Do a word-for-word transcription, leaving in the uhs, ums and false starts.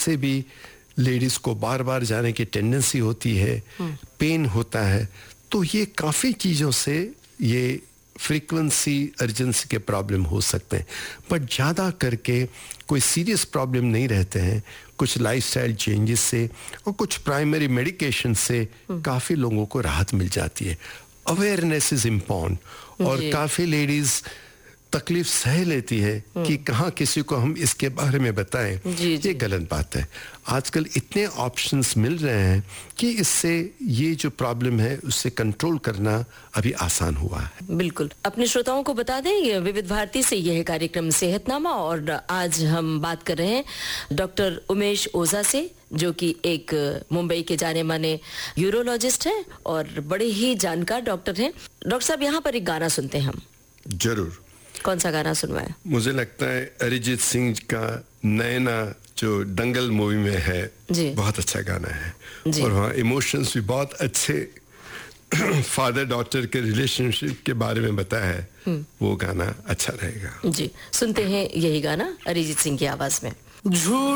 से भी लेडीज को बार बार जाने की टेंडेंसी होती है, पेन होता है, तो ये काफ़ी चीज़ों से ये फ्रीक्वेंसी अर्जेंसी के प्रॉब्लम हो सकते हैं। बट ज़्यादा करके कोई सीरियस प्रॉब्लम नहीं रहते हैं। कुछ लाइफस्टाइल चेंजेस से और कुछ प्राइमरी मेडिकेशन से काफ़ी लोगों को राहत मिल जाती है। अवेयरनेस इज इम्पॉर्टेंट और काफ़ी लेडीज़ तकलीफ सह लेती है कि कहाँ किसी को हम इसके बारे में बताएं। जी, जी। ये गलत बात है। आजकल इतने ऑप्शंस मिल रहे हैं कि इससे ये जो प्रॉब्लम है उससे कंट्रोल करना अभी आसान हुआ है। बिल्कुल। अपने श्रोताओं को बता दें, ये विविध भारती से यह कार्यक्रम सेहतनामा और आज हम बात कर रहे हैं डॉक्टर उमेश ओझा से, जो कि एक मुंबई के जाने माने यूरोलॉजिस्ट हैं और बड़े ही जानकार डॉक्टर हैं। डॉक्टर साहब, यहाँ पर एक गाना सुनते हैं हम। जरूर। कौन सा गाना सुनवाएं? मुझे लगता है अरिजीत सिंह का नैना जो दंगल मूवी में है, जी। बहुत अच्छा गाना है जी। और वहाँ इमोशंस भी बहुत अच्छे फादर डॉटर के रिलेशनशिप के बारे में बताया है। वो गाना अच्छा रहेगा। जी, सुनते हैं यही गाना अरिजीत सिंह की आवाज में।